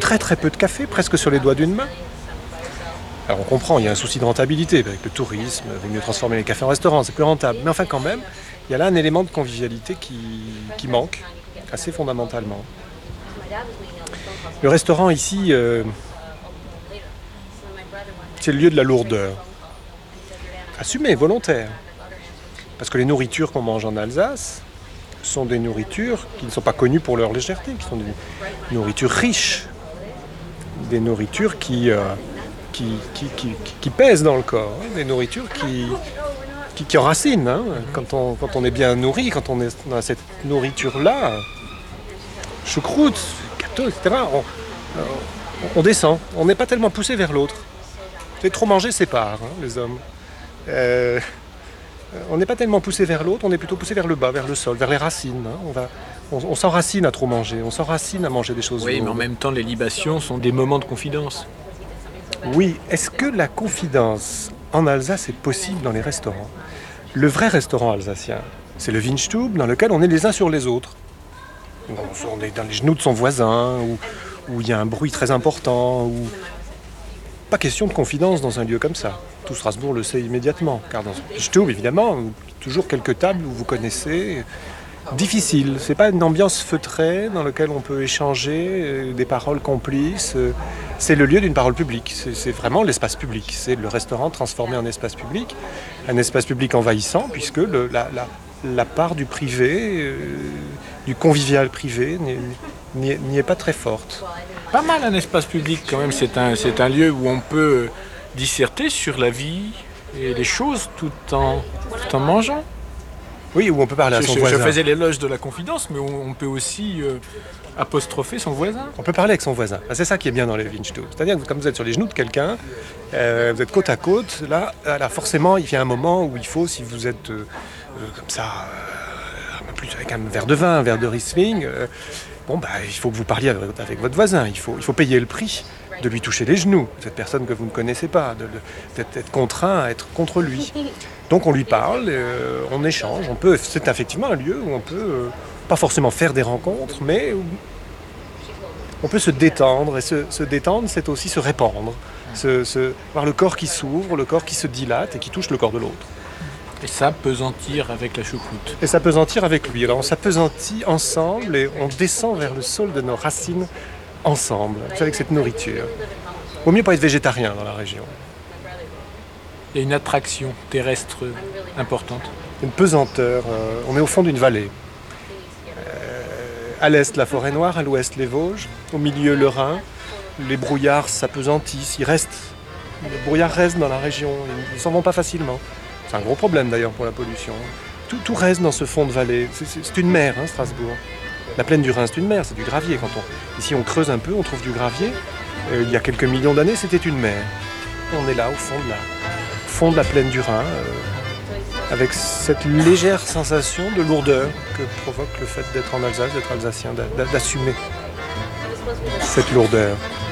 très très peu de cafés, presque sur les doigts d'une main. Alors on comprend, il y a un souci de rentabilité, avec le tourisme, il vaut mieux transformer les cafés en restaurants, c'est plus rentable. Mais enfin quand même, il y a là un élément de convivialité qui manque, assez fondamentalement. Le restaurant ici, c'est le lieu de la lourdeur. Assumé, volontaire. Parce que les nourritures qu'on mange en Alsace sont des nourritures qui ne sont pas connues pour leur légèreté, qui sont des nourritures riches, des nourritures qui pèsent dans le corps, hein, des nourritures qui enracinent. Hein. Quand on est bien nourri, quand on est dans cette nourriture-là, choucroute, gâteau, etc., on descend. On n'est pas tellement poussé vers l'autre. C'est trop manger sépare, hein, les hommes. On n'est pas tellement poussé vers l'autre, on est plutôt poussé vers le bas, vers le sol, vers les racines. Hein. On s'enracine à trop manger, on s'enracine à manger des choses Oui, lourdes. mais en même temps, les libations sont des moments de confidence. Oui, est-ce que la confidence en Alsace est possible dans les restaurants ? Le vrai restaurant alsacien, c'est le Windstube dans lequel on est les uns sur les autres. On est dans les genoux de son voisin, où il y a un bruit très important, où... Pas question de confidence dans un lieu comme ça. Tout Strasbourg le sait immédiatement, car dans le Windstube, évidemment, toujours quelques tables où vous connaissez... Difficile, c'est pas une ambiance feutrée dans laquelle on peut échanger des paroles complices. C'est le lieu d'une parole publique, c'est vraiment l'espace public. C'est le restaurant transformé en espace public, un espace public envahissant, puisque la part du privé, du convivial privé, n'y est pas très forte. Pas mal un espace public quand même, c'est un lieu où on peut disserter sur la vie et les choses tout en mangeant. Oui, où on peut parler à son voisin. Je faisais l'éloge de la confidence, mais on peut aussi apostropher son voisin. On peut parler avec son voisin. C'est ça qui est bien dans les Windstube. C'est-à-dire que comme vous êtes sur les genoux de quelqu'un, vous êtes côte à côte, là forcément, il y a un moment où il faut, si vous êtes comme ça, un peu plus avec un verre de vin, un verre de Riesling, il faut que vous parliez avec votre voisin. Il faut payer le prix de lui toucher les genoux, cette personne que vous ne connaissez pas, d'être contraint à être contre lui. Donc on lui parle, on échange, c'est effectivement un lieu où on peut, pas forcément faire des rencontres, mais où on peut se détendre, et se détendre, c'est aussi se répandre, voir le corps qui s'ouvre, le corps qui se dilate et qui touche le corps de l'autre. Et s'apesantir avec la choucroute. Et s'apesantir avec lui. Alors on s'apesantit ensemble et on descend vers le sol de nos racines ensemble, avec cette nourriture. Vaut mieux pas être végétarien dans la région. Il y a une attraction terrestre importante. Une pesanteur. On est au fond d'une vallée. À l'est, la forêt noire, à l'ouest, les Vosges. Au milieu, le Rhin. Les brouillards s'apesantissent. Les brouillards restent dans la région. Ils ne s'en vont pas facilement. C'est un gros problème d'ailleurs pour la pollution. Tout reste dans ce fond de vallée. C'est une mer, hein, Strasbourg. La plaine du Rhin, c'est une mer, c'est du gravier. Ici, on creuse un peu, on trouve du gravier. Il y a quelques millions d'années, c'était une mer. On est là, au fond de la plaine du Rhin, avec cette légère sensation de lourdeur que provoque le fait d'être en Alsace, d'être alsacien, d'assumer cette lourdeur.